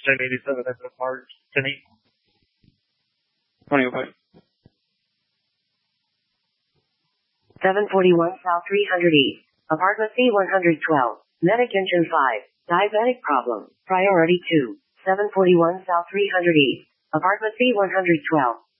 State 87, that's March 10-8. 2005. 741 South 300 East. Apartment C112. Medic engine 5. Diabetic problem. Priority 2. 741 South 300 East. Apartment C112.